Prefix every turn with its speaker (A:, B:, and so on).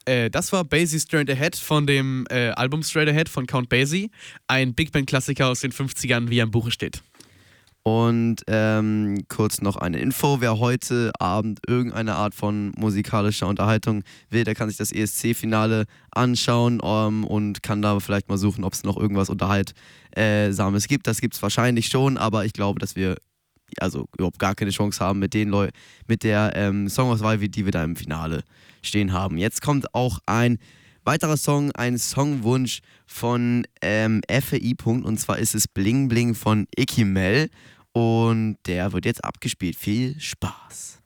A: Das war Basie Straight Ahead von dem Album Straight Ahead von Count Basie. Ein Big Band-Klassiker aus den 50ern, wie er im Buche steht.
B: Und kurz noch eine Info, wer heute Abend irgendeine Art von musikalischer Unterhaltung will, der kann sich das ESC-Finale anschauen und kann da vielleicht mal suchen, ob es noch irgendwas Unterhaltsames gibt. Das gibt es wahrscheinlich schon, aber ich glaube, dass wir also überhaupt gar keine Chance haben mit mit der Songauswahl, die wir da im Finale stehen haben. Jetzt kommt auch ein weiterer Song, ein Songwunsch von FEI. Und zwar ist es Bling Bling von Icky Mel. Und der wird jetzt abgespielt. Viel Spaß.